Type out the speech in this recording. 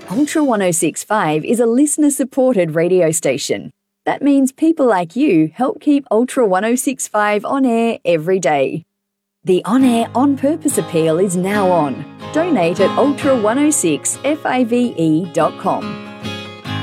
Ultra 1065 is a listener-supported radio station. That means people like you help keep Ultra 1065 on air every day. The On Air On Purpose appeal is now on. Donate at ultra106five.com.